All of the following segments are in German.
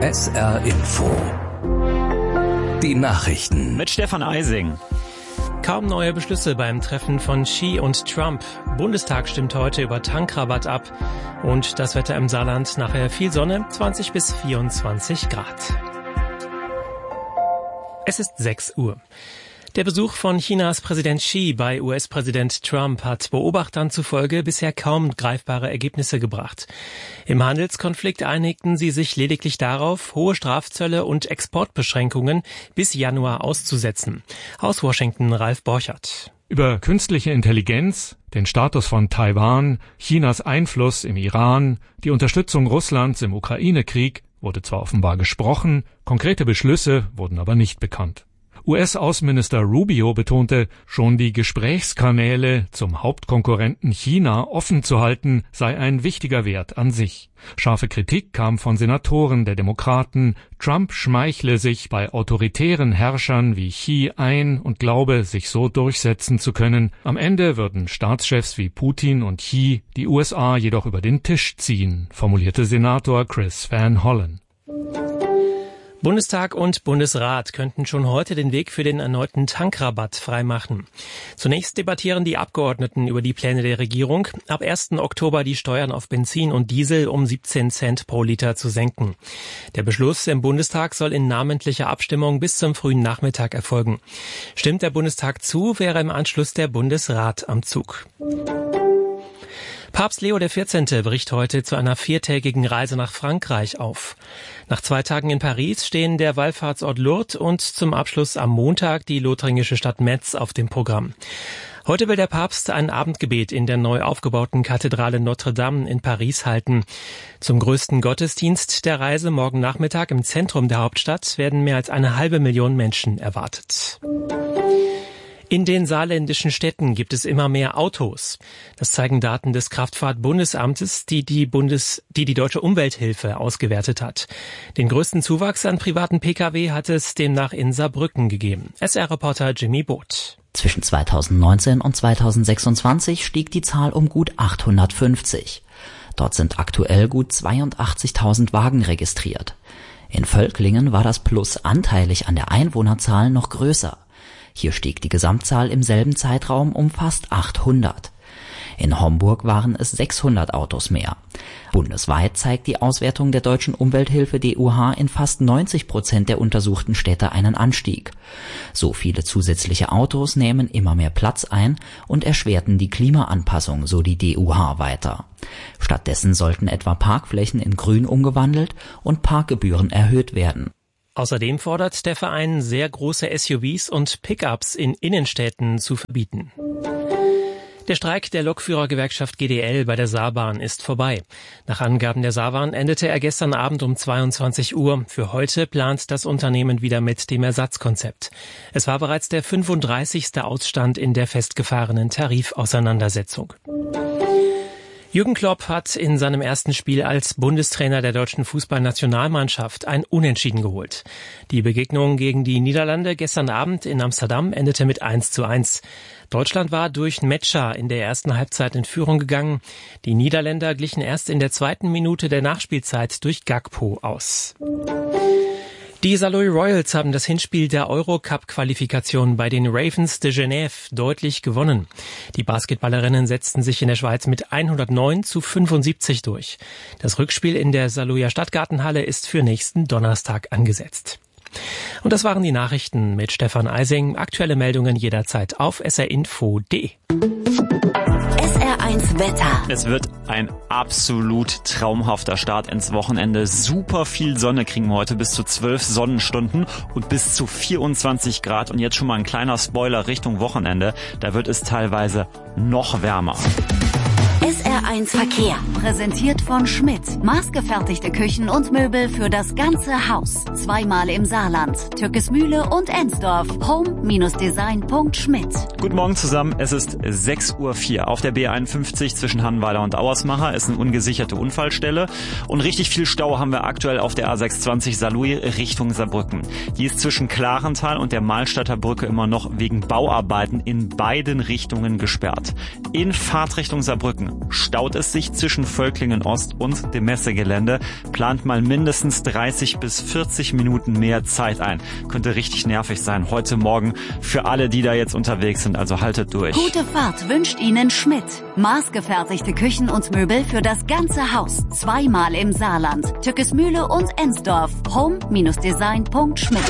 SR Info. Die Nachrichten. Mit Stefan Eising. Kaum neue Beschlüsse beim Treffen von Xi und Trump. Bundestag stimmt heute über Tankrabatt ab. Und das Wetter im Saarland, nachher viel Sonne, 20 bis 24 Grad. Es ist 6 Uhr. Der Besuch von Chinas Präsident Xi bei US-Präsident Trump hat Beobachtern zufolge bisher kaum greifbare Ergebnisse gebracht. Im Handelskonflikt einigten sie sich lediglich darauf, hohe Strafzölle und Exportbeschränkungen bis Januar auszusetzen. Aus Washington Ralf Borchert. Über künstliche Intelligenz, den Status von Taiwan, Chinas Einfluss im Iran, die Unterstützung Russlands im Ukraine-Krieg wurde zwar offenbar gesprochen, konkrete Beschlüsse wurden aber nicht bekannt. US-Außenminister Rubio betonte, schon die Gesprächskanäle zum Hauptkonkurrenten China offen zu halten, sei ein wichtiger Wert an sich. Scharfe Kritik kam von Senatoren der Demokraten, Trump schmeichle sich bei autoritären Herrschern wie Xi ein und glaube, sich so durchsetzen zu können. Am Ende würden Staatschefs wie Putin und Xi die USA jedoch über den Tisch ziehen, formulierte Senator Chris Van Hollen. Bundestag und Bundesrat könnten schon heute den Weg für den erneuten Tankrabatt freimachen. Zunächst debattieren die Abgeordneten über die Pläne der Regierung, ab 1. Oktober die Steuern auf Benzin und Diesel um 17 Cent pro Liter zu senken. Der Beschluss im Bundestag soll in namentlicher Abstimmung bis zum frühen Nachmittag erfolgen. Stimmt der Bundestag zu, wäre im Anschluss der Bundesrat am Zug. Papst Leo XIV. Bricht heute zu einer 4-tägigen Reise nach Frankreich auf. Nach 2 Tagen in Paris stehen der Wallfahrtsort Lourdes und zum Abschluss am Montag die lothringische Stadt Metz auf dem Programm. Heute will der Papst ein Abendgebet in der neu aufgebauten Kathedrale Notre-Dame in Paris halten. Zum größten Gottesdienst der Reise morgen Nachmittag im Zentrum der Hauptstadt werden mehr als 500.000 Menschen erwartet. In den saarländischen Städten gibt es immer mehr Autos. Das zeigen Daten des Kraftfahrt-Bundesamtes, die Deutsche Umwelthilfe ausgewertet hat. Den größten Zuwachs an privaten Pkw hat es demnach in Saarbrücken gegeben. SR-Reporter Jimmy Both. Zwischen 2019 und 2026 stieg die Zahl um gut 850. Dort sind aktuell gut 82.000 Wagen registriert. In Völklingen war das Plus anteilig an der Einwohnerzahl noch größer. Hier stieg die Gesamtzahl im selben Zeitraum um fast 800. In Homburg waren es 600 Autos mehr. Bundesweit zeigt die Auswertung der Deutschen Umwelthilfe DUH in fast 90% der untersuchten Städte einen Anstieg. So viele zusätzliche Autos nehmen immer mehr Platz ein und erschwerten die Klimaanpassung, so die DUH weiter. Stattdessen sollten etwa Parkflächen in Grün umgewandelt und Parkgebühren erhöht werden. Außerdem fordert der Verein, sehr große SUVs und Pickups in Innenstädten zu verbieten. Der Streik der Lokführergewerkschaft GDL bei der Saarbahn ist vorbei. Nach Angaben der Saarbahn endete er gestern Abend um 22 Uhr. Für heute plant das Unternehmen wieder mit dem Ersatzkonzept. Es war bereits der 35. Ausstand in der festgefahrenen Tarifauseinandersetzung. Jürgen Klopp hat in seinem ersten Spiel als Bundestrainer der deutschen Fußballnationalmannschaft ein Unentschieden geholt. Die Begegnung gegen die Niederlande gestern Abend in Amsterdam endete mit 1:1. Deutschland war durch Metscher in der ersten Halbzeit in Führung gegangen. Die Niederländer glichen erst in der 2. Minute der Nachspielzeit durch Gakpo aus. Die Saarlouis Royals haben das Hinspiel der Eurocup-Qualifikation bei den Ravens de Genève deutlich gewonnen. Die Basketballerinnen setzten sich in der Schweiz mit 109:75 durch. Das Rückspiel in der Saarlouier Stadtgartenhalle ist für nächsten Donnerstag angesetzt. Und das waren die Nachrichten mit Stefan Eising. Aktuelle Meldungen jederzeit auf srinfo.de. SR1 Wetter. Es wird ein absolut traumhafter Start ins Wochenende. Super viel Sonne kriegen wir heute, bis zu 12 Sonnenstunden und bis zu 24 Grad. Und jetzt schon mal ein kleiner Spoiler Richtung Wochenende. Da wird es teilweise noch wärmer. SR1 Verkehr. Präsentiert von Schmidt. Maßgefertigte Küchen und Möbel für das ganze Haus. 2-mal im Saarland. Türkismühle und Ensdorf. Home-design.schmidt. Guten Morgen zusammen. Es ist 6:04 Uhr. Auf der B51 zwischen Hannweiler und Auersmacher ist eine ungesicherte Unfallstelle. Und richtig viel Stau haben wir aktuell auf der A620 Saarlouis Richtung Saarbrücken. Die ist zwischen Klarental und der Mahlstadter Brücke immer noch wegen Bauarbeiten in beiden Richtungen gesperrt. In Fahrtrichtung Saarbrücken staut staut es sich zwischen Völklingen Ost und dem Messegelände. Plant mal mindestens 30 bis 40 Minuten mehr Zeit ein. Könnte richtig nervig sein heute Morgen für alle, die da jetzt unterwegs sind. Also haltet durch. Gute Fahrt wünscht Ihnen Schmidt. Maßgefertigte Küchen und Möbel für das ganze Haus. Zweimal im Saarland. Tückesmühle und Ensdorf. Home-design.schmidt.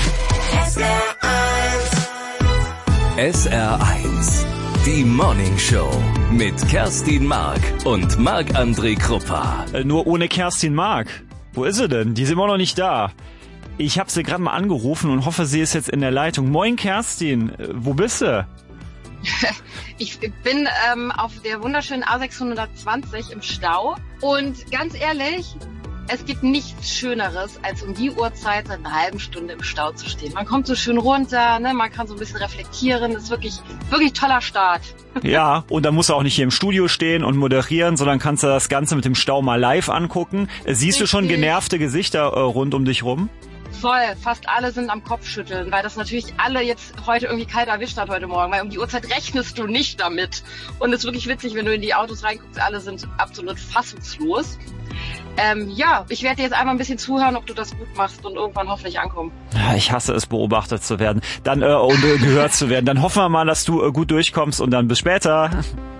SR1, die Morning Show mit Kerstin Mark und Marc-André Kruppa. Nur ohne Kerstin Mark. Wo ist sie denn? Die ist immer noch nicht da. Ich habe sie gerade mal angerufen und hoffe, sie ist jetzt in der Leitung. Moin Kerstin, wo bist du? Ich bin auf der wunderschönen A620 im Stau und ganz ehrlich, es gibt nichts Schöneres, als um die Uhrzeit eine halbe Stunde im Stau zu stehen. Man kommt so schön runter, ne? Man kann so ein bisschen reflektieren. Das ist wirklich toller Start. Ja, und dann musst du auch nicht hier im Studio stehen und moderieren, sondern kannst du das Ganze mit dem Stau mal live angucken. Siehst du schon genervte Gesichter rund um dich rum? Voll, fast alle sind am Kopfschütteln, weil das natürlich alle jetzt heute irgendwie kalt erwischt hat heute Morgen, weil um die Uhrzeit rechnest du nicht damit. Und es ist wirklich witzig, wenn du in die Autos reinguckst, alle sind absolut fassungslos. Ja, ich werde dir jetzt einmal ein bisschen zuhören, ob du das gut machst und irgendwann hoffentlich ankommen. Ja, ich hasse es, beobachtet zu werden, dann und gehört zu werden. Dann hoffen wir mal, dass du gut durchkommst und dann bis später.